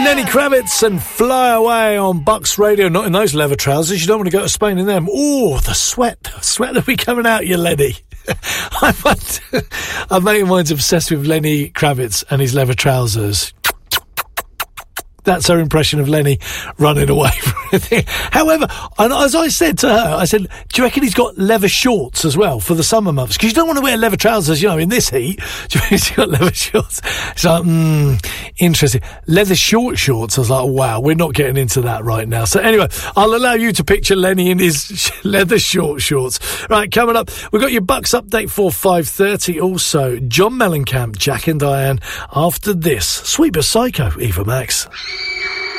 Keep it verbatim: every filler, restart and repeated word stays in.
Lenny Kravitz and Fly Away on Bucks Radio. Not in those leather trousers. You don't want to go to Spain in them. Oh, the sweat. The sweat will be coming out you, Lenny. I find, a mate of mine's obsessed with Lenny Kravitz and his leather trousers. That's her impression of Lenny running away from everything. However, and as I said to her, I said, do you reckon he's got leather shorts as well for the summer months? Because you don't want to wear leather trousers, you know, in this heat. Do you reckon he's got leather shorts? It's like, hmm, interesting. Leather short shorts. I was like, wow, we're not getting into that right now. So anyway, I'll allow you to picture Lenny in his leather short shorts. Right, coming up, we've got your Bucks update for five thirty. Also, John Mellencamp, Jack and Diane. After this, Sweet But Psycho, Eva Max.